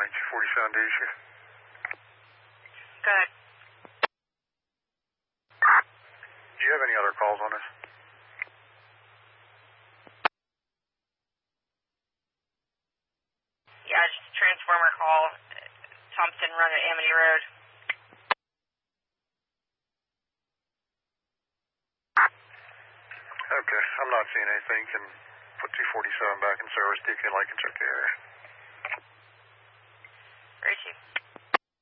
running 247 day shift. Go ahead. Do you have any other calls on this? Yeah, just a transformer call. Thompson Run at Amity Road. Okay, I'm not seeing anything. Can put 247 back in service. DK Lincoln, check the area.